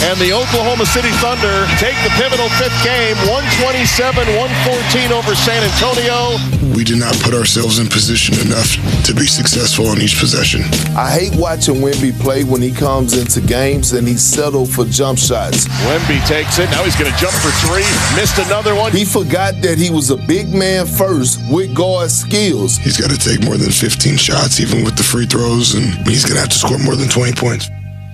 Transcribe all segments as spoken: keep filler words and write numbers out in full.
And the Oklahoma City Thunder take the pivotal fifth game, one twenty-seven one fourteen over San Antonio. We did not put ourselves in position enough to be successful on each possession. I hate watching Wemby play when he comes into games and he's settled for jump shots. Wemby takes it. Now he's going to jump for three. Missed another one. He forgot that he was a big man first with guard skills. He's got to take more than fifteen shots, even with the free throws, and he's going to have to score more than twenty points.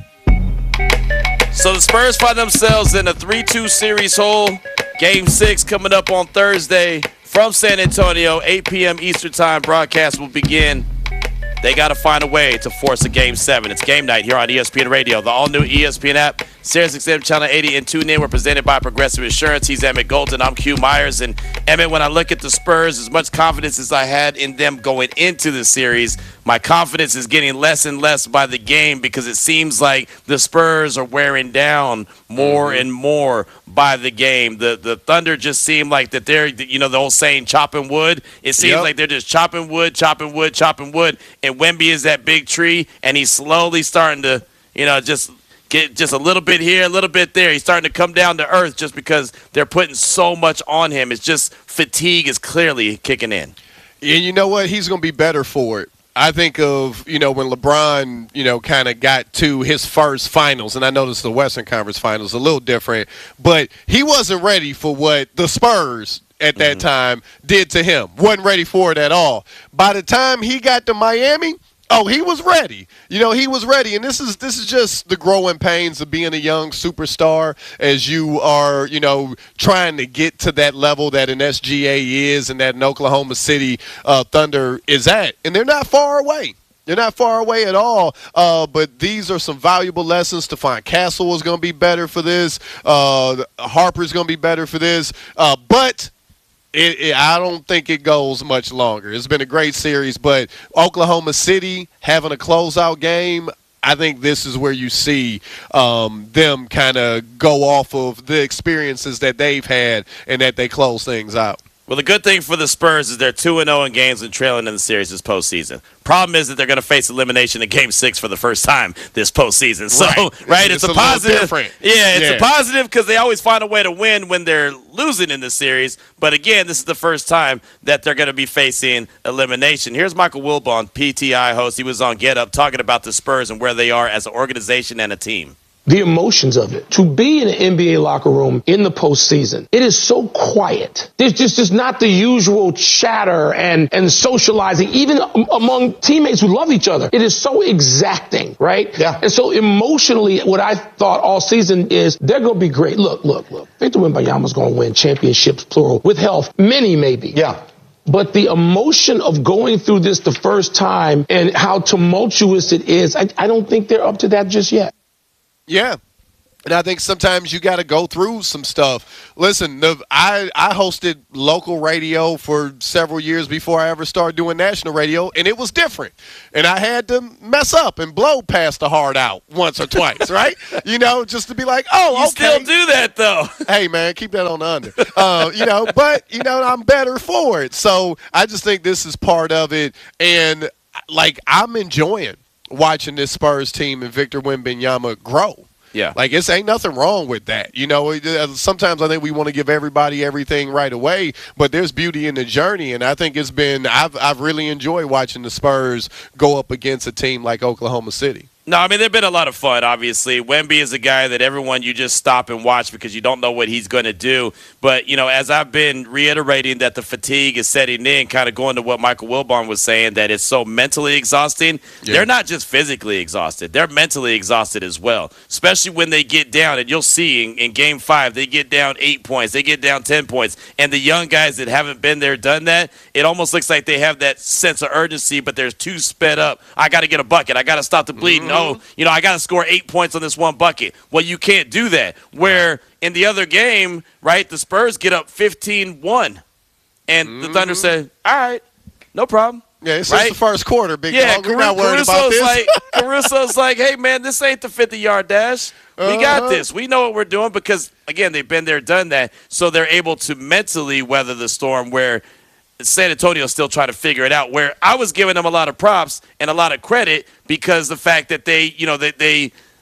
So the Spurs find themselves in a three two series hole. Game six coming up on Thursday from San Antonio, eight p.m. Eastern Time. Broadcast will begin. They got to find a way to force a game seven. It's game night here on E S P N Radio, the all-new E S P N app, Sirius X M Channel eighty, and tune in. We're presented by Progressive Insurance. He's Emmett Golden. I'm Q Myers. And Emmett, when I look at the Spurs, as much confidence as I had in them going into the series, my confidence is getting less and less by the game because it seems like the Spurs are wearing down more mm-hmm. and more by the game. The the Thunder just seem like that they're, you know, the old saying, chopping wood. It seems yep. like they're just chopping wood, chopping wood, chopping wood. And Wemby is that big tree, and he's slowly starting to, you know, just get just a little bit here, a little bit there. He's starting to come down to earth just because they're putting so much on him. It's just fatigue is clearly kicking in. And you know what? He's going to be better for it. I think of, you know, when LeBron, you know, kind of got to his first finals, and I noticed the Western Conference finals a little different, but he wasn't ready for what the Spurs at that mm-hmm. time did to him. Wasn't ready for it at all. By the time he got to Miami, oh, he was ready. You know, he was ready. And this is this is just the growing pains of being a young superstar as you are, you know, trying to get to that level that an S G A is and that an Oklahoma City uh, Thunder is at. And they're not far away. They're not far away at all, uh, but these are some valuable lessons. Stephon Castle is going to be better for this. Uh, Harper's going to be better for this. Uh, but It, it, I don't think it goes much longer. It's been a great series, but Oklahoma City having a closeout game, I think this is where you see um, them kind of go off of the experiences that they've had and that they close things out. Well, the good thing for the Spurs is they're two and oh in games and trailing in the series this postseason. Problem is that they're going to face elimination in Game Six for the first time this postseason. So, right, right it's, it's a, a positive. Yeah, it's yeah. a positive because they always find a way to win when they're losing in the series. But again, this is the first time that they're going to be facing elimination. Here's Michael Wilbon, P T I host. He was on Get Up talking about the Spurs and where they are as an organization and a team. The emotions of it. To be in an N B A locker room in the postseason, it is so quiet. There's just, just not the usual chatter and, and socializing, even among teammates who love each other. It is so exacting, right? Yeah. And so emotionally, what I thought all season is they're going to be great. Look, look, look. Victor Wembanyama's going to win championships, plural, with health. Many, maybe. Yeah. But the emotion of going through this the first time and how tumultuous it is, I, I don't think they're up to that just yet. Yeah. And I think sometimes you got to go through some stuff. Listen, the, I, I hosted local radio for several years before I ever started doing national radio, and it was different. And I had to mess up and blow past the heart out once or twice, right? You know, just to be like, oh, you okay. still do that, though. Hey, man, keep that on the under. Uh, you know, but, you know, I'm better for it. So I just think this is part of it. And, like, I'm enjoying watching this Spurs team and Victor Wembanyama grow. Yeah. Like, it's ain't nothing wrong with that. You know, sometimes I think we want to give everybody everything right away, but there's beauty in the journey, and I think it's been I've I've really enjoyed watching the Spurs go up against a team like Oklahoma City. No, I mean, they've been a lot of fun, obviously. Wemby is a guy that everyone you just stop and watch because you don't know what he's going to do. But, you know, as I've been reiterating that the fatigue is setting in, kind of going to what Michael Wilbon was saying, that it's so mentally exhausting, yeah. They're not just physically exhausted. They're mentally exhausted as well, especially when they get down. And you'll see in, in Game five, they get down eight points. They get down ten points. And the young guys that haven't been there, done that, it almost looks like they have that sense of urgency, but they're too sped up. I got to get a bucket. I got to stop the bleeding. Mm-hmm. Oh, you know, I got to score eight points on this one bucket. Well, you can't do that. Where in the other game, right, the Spurs get up fifteen one. And mm-hmm. the Thunder said, all right, no problem. Yeah, it's right? just the first quarter, big yeah, dog. We're not worried Caruso's about this. Like, Caruso's like, hey, man, this ain't the fifty-yard dash. We uh-huh. got this. We know what we're doing because, again, they've been there, done that. So they're able to mentally weather the storm where San Antonio's still trying to figure it out, where I was giving them a lot of props and a lot of credit because the fact that they, you know, that they,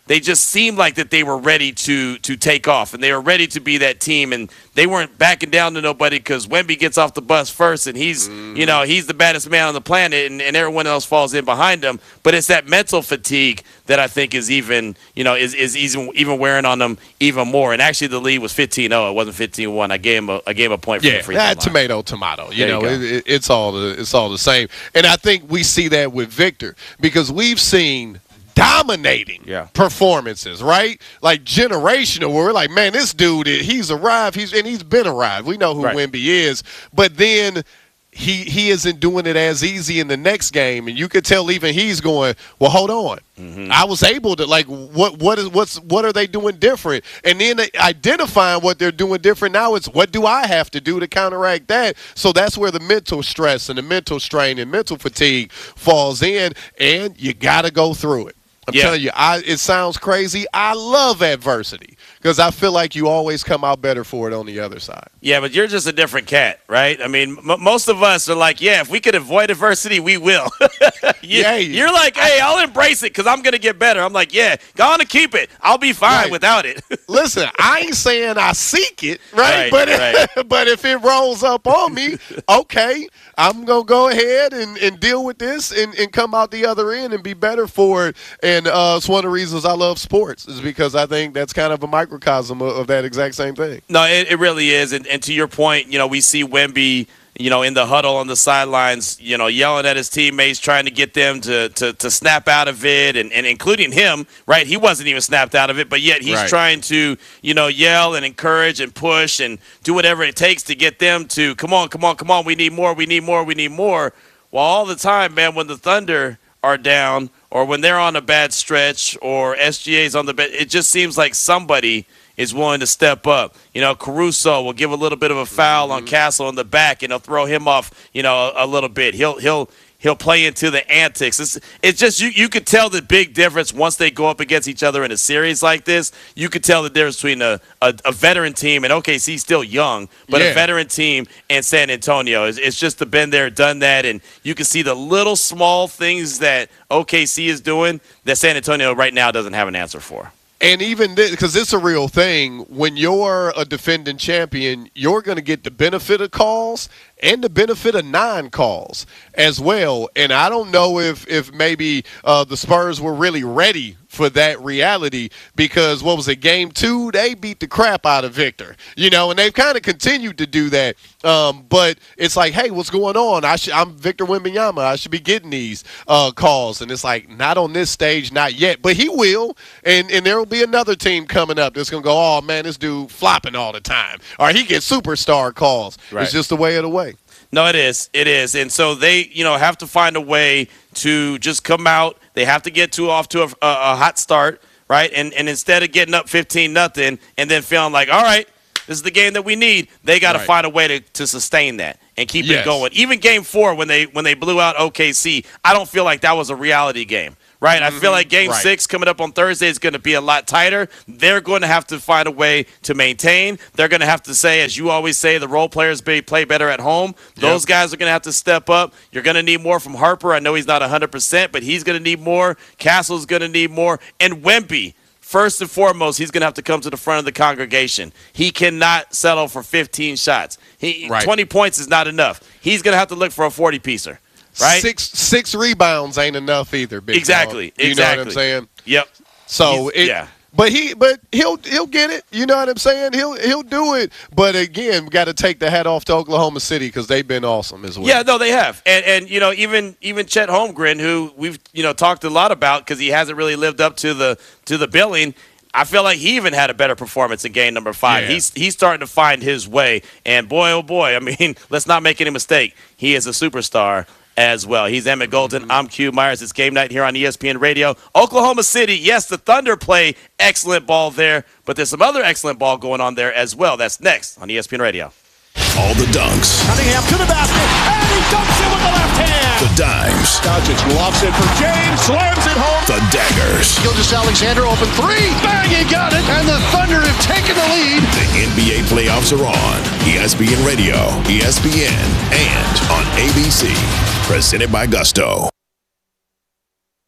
they just seemed like that they were ready to to take off, and they were ready to be that team, and they weren't backing down to nobody because Wemby gets off the bus first, and he's mm-hmm. you know he's the baddest man on the planet, and, and everyone else falls in behind him. But it's that mental fatigue that I think is even you know is is even even wearing on them even more. And actually, the lead was fifteen oh. It wasn't fifteen one. I gave him a I gave him a point for yeah, the free throw line. tomato, tomato. You there know, you it, it, it's all the it's all the same. And I think we see that with Victor because we've seen dominating yeah. performances, right? Like generational, where we're like, man, this dude, he's arrived, he's and he's been arrived. We know who right. Wemby is, but then he he isn't doing it as easy in the next game, and you could tell even he's going, well, hold on, mm-hmm. I was able to like, what what is what's what are they doing different? And then identifying what they're doing different now, it's what do I have to do to counteract that? So that's where the mental stress and the mental strain and mental fatigue falls in, and you got to go through it. I'm yeah. telling you, I, it sounds crazy. I love adversity because I feel like you always come out better for it on the other side. Yeah, but you're just a different cat, right? I mean, m- most of us are like, yeah, if we could avoid adversity, we will. you, yeah, you're like, hey, I'll embrace it because I'm going to get better. I'm like, yeah, go on and keep it. I'll be fine right. without it. Listen, I ain't saying I seek it, right? right but, right. but if it rolls up on me, okay, I'm going to go ahead and, and deal with this and, and come out the other end and be better for it. And And uh, it's one of the reasons I love sports is because I think that's kind of a microcosm of, of that exact same thing. No, it, it really is. And, and to your point, you know, we see Wemby, you know, in the huddle on the sidelines, you know, yelling at his teammates, trying to get them to to, to snap out of it, and, and including him, right? He wasn't even snapped out of it, but yet he's right. trying to, you know, yell and encourage and push and do whatever it takes to get them to, come on, come on, come on, we need more, we need more, we need more. While all the time, man, when the Thunder are down, or when they're on a bad stretch, or S G A's on the bad, it just seems like somebody is willing to step up. You know, Caruso will give a little bit of a foul mm-hmm. on Castle in the back, and he'll throw him off, you know, a, a little bit. He'll he'll he'll play into the antics. It's it's just you you could tell the big difference once they go up against each other in a series like this. You could tell the difference between a, a, a veteran team, and O K C still young, but yeah. a veteran team and San Antonio. It's, it's just the been there, done that, and you can see the little small things that O K C is doing that San Antonio right now doesn't have an answer for. And even because it's a real thing, when you're a defending champion, you're going to get the benefit of calls and the benefit of non-calls as well. And I don't know if if maybe uh, the Spurs were really ready for that reality because, what was it, game two, they beat the crap out of Victor. You know, and they've kind of continued to do that. Um, but it's like, hey, what's going on? I should, I'm Victor Wembanyama. I should be getting these uh, calls. And it's like, not on this stage, not yet. But he will. And, and there will be another team coming up that's going to go, oh, man, this dude flopping all the time. Or he gets superstar calls. Right. It's just the way of the way. No, it is. It is. And so they, you know, have to find a way to just come out. They have to get to off to a, a, a hot start, right? And and instead of getting up fifteen nothing and then feeling like, all right, this is the game that we need, they got to right. find a way to, to sustain that and keep yes. it going. Even game four, when they when they blew out O K C, I don't feel like that was a reality game. Right, I feel like Game right. Six coming up on Thursday is going to be a lot tighter. They're going to have to find a way to maintain. They're going to have to say, as you always say, the role players be, play better at home. Those yep. guys are going to have to step up. You're going to need more from Harper. I know he's not one hundred percent, but he's going to need more. Castle's going to need more. And Wemby, first and foremost, he's going to have to come to the front of the congregation. He cannot settle for fifteen shots. He right. twenty points is not enough. He's going to have to look for a forty-piecer. Right? Six six rebounds ain't enough either, big exactly. dog. You exactly. know what I'm saying? Yep. So it, yeah. But he but he'll he'll get it. You know what I'm saying? He'll he'll do it. But again, we got to take the hat off to Oklahoma City because they've been awesome as well. Yeah, no, they have. And and you know, even even Chet Holmgren, who we've you know talked a lot about because he hasn't really lived up to the to the billing. I feel like he even had a better performance in game number five. Yeah. He's he's starting to find his way. And boy, oh boy, I mean, let's not make any mistake. He is a superstar as well. He's Emmett Golden. Mm-hmm. I'm Q Myers. It's game night here on E S P N Radio. Oklahoma City, yes, the Thunder play excellent ball there, but there's some other excellent ball going on there as well. That's next on E S P N Radio. All the dunks. Cunningham to the basket, and he dunks it with the left hand. The dimes. Doncic lofts it for James, slams it home. The daggers. Gilgeous-Alexander open three, bang, he got it, and the Thunder have taken the lead. The N B A playoffs are on. E S P N Radio, E S P N, and on A B C. Presented by Gusto.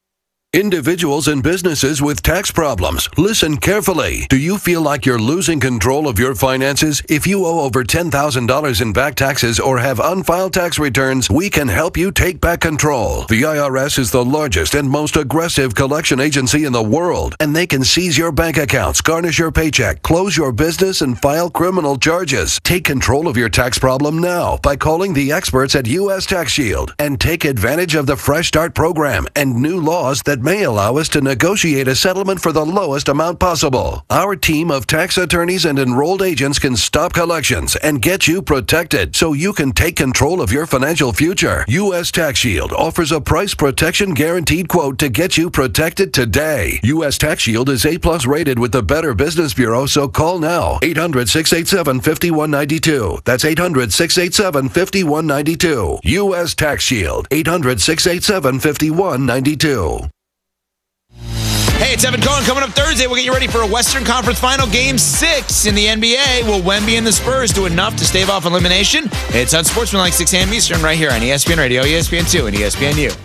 Individuals and businesses with tax problems, listen carefully. Do you feel like you're losing control of your finances? If you owe over ten thousand dollars in back taxes or have unfiled tax returns, we can help you take back control. The I R S is the largest and most aggressive collection agency in the world, and they can seize your bank accounts, garnish your paycheck, close your business, and file criminal charges. Take control of your tax problem now by calling the experts at U S Tax Shield and take advantage of the Fresh Start program and new laws that may allow us to negotiate a settlement for the lowest amount possible. Our team of tax attorneys and enrolled agents can stop collections and get you protected so you can take control of your financial future. U S Tax Shield offers a price protection guaranteed quote to get you protected today. U S Tax Shield is A plus rated with the Better Business Bureau, so call now. eight hundred, six eight seven, five one nine two. That's eight hundred, six eight seven, five one nine two. U S Tax Shield. eight hundred, six eight seven, five one nine two. Hey, it's Evan Cohen. Coming up Thursday, we'll get you ready for a Western Conference Final Game six in the N B A. Will Wemby and the Spurs do enough to stave off elimination? It's on Sportsmanlike, six a.m. Eastern, right here on E S P N Radio, E S P N two, and E S P N U.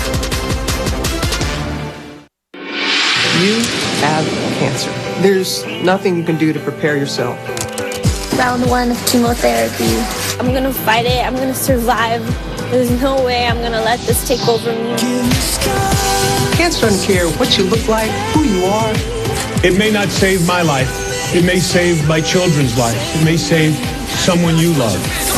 You have cancer. There's nothing you can do to prepare yourself. Round one of chemotherapy. I'm going to fight it. I'm going to survive. There's no way I'm going to let this take over me. Cancer doesn't care what you look like, who you are. It may not save my life. It may save my children's life. It may save someone you love.